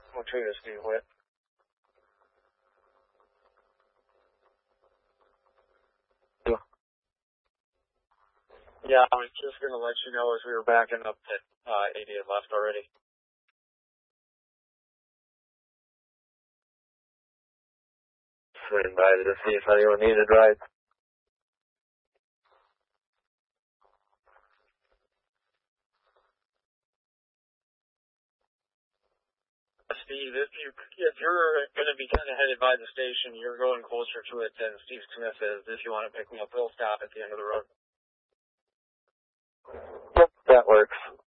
Montoya Speed wet. Yeah, I was just going to let you know as we were backing up that 80 had left already. Swing by to see if anyone needed rides. Steve, if you're going to be kind of headed by the station, you're going closer to it than Steve Smith is. If you want to pick me up, we'll stop at the end of the road. Yep, that works.